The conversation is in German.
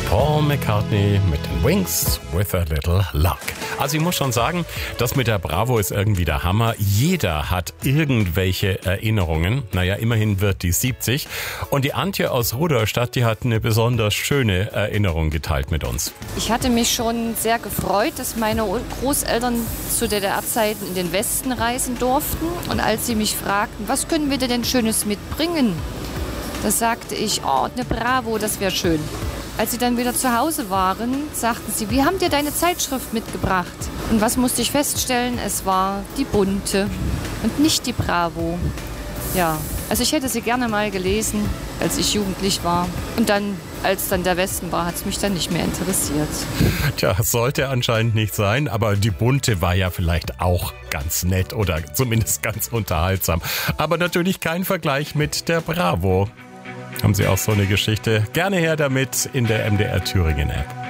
Paul McCartney mit den Wings with a little luck. Also ich muss schon sagen, das mit der Bravo ist irgendwie der Hammer. Jeder hat irgendwelche Erinnerungen. Naja, immerhin wird die 70. Und die Antje aus Rudolstadt, die hat eine besonders schöne Erinnerung geteilt mit uns. Ich hatte mich schon sehr gefreut, dass meine Großeltern zu DDR-Zeiten in den Westen reisen durften. Und als sie mich fragten, was können wir denn Schönes mitbringen? Da sagte ich, eine Bravo, das wäre schön. Als sie dann wieder zu Hause waren, sagten sie, wir haben dir deine Zeitschrift mitgebracht. Und was musste ich feststellen? Es war die Bunte und nicht die Bravo. Ja, also ich hätte sie gerne mal gelesen, als ich jugendlich war. Und dann, als dann der Westen war, hat es mich dann nicht mehr interessiert. Tja, sollte anscheinend nicht sein, aber die Bunte war ja vielleicht auch ganz nett oder zumindest ganz unterhaltsam. Aber natürlich kein Vergleich mit der Bravo. Haben Sie auch so eine Geschichte? Gerne her damit in der MDR Thüringen App.